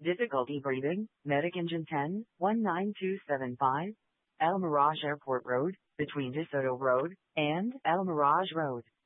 Difficulty breathing, Medic Engine 10, 19275, El Mirage Airport Road, between DeSoto Road and El Mirage Road.